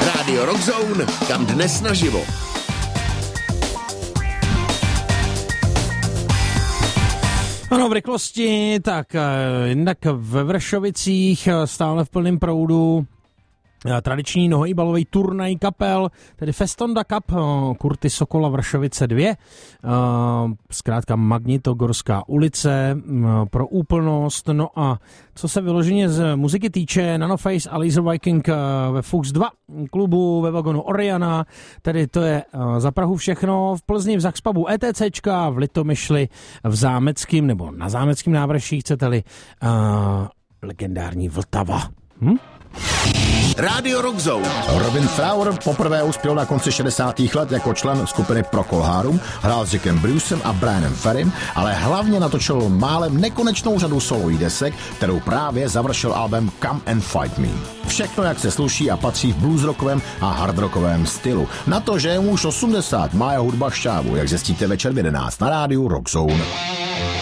Rádio Rockzone, kam dnes naživo. Ano, v rychlosti, tak jednak ve Vršovicích stále v plném proudu tradiční nohojbalový turnaj kapel, tedy Festonda Cup, Kurty Sokola Vršovice 2, zkrátka Magnitogorská ulice pro úplnost. No a co se vyloženě z muziky týče, Nanoface a Laser Viking ve Fuchs 2 klubu ve vagonu Oriana, tedy to je za Prahu všechno. V Plzni v Zaxpabu ETCčka, v Litomyšli v Zámeckým nebo na Zámeckým návrší, chcete-li legendární Vltava. Rádio Rockzone. Robin Trower poprvé uspěl na konci 60. let jako člen skupiny Procol Harum, hrál s Jackem Brucem a Brianem Ferrym, ale hlavně natočil málem nekonečnou řadu solových desek, kterou právě završil album Come and Fight Me. Všechno, jak se sluší a patří v bluesrockovém a hardrockovém stylu. Na to, že je mu už 80, má jeho hudba šťávu, jak zjistíte večer v 11 na rádiu Rockzone.